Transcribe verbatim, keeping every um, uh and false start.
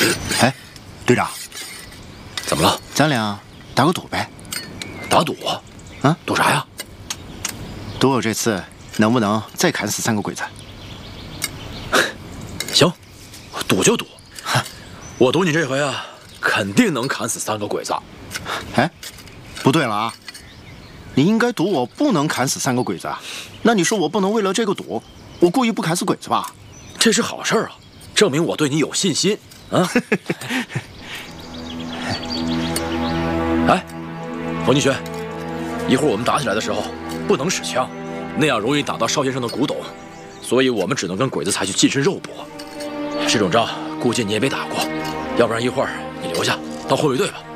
哎，队长， 怎么了？ 咱俩打个赌呗。 打赌？ 啊？ 赌啥呀？ 赌我这次能不能再砍死三个鬼子？ 行，赌就赌。我赌你这回啊，肯定能砍死三个鬼子。 哎，不对了啊！你应该赌我不能砍死三个鬼子啊。那你说我不能为了这个赌，我故意不砍死鬼子吧？ 这是好事啊，证明我对你有信心啊！哎，冯继学，一会儿我们打起来的时候不能使枪，那样容易打到邵先生的古董，所以我们只能跟鬼子采取近身肉搏。这种仗估计你也没打过，要不然一会儿你留下当后卫队吧。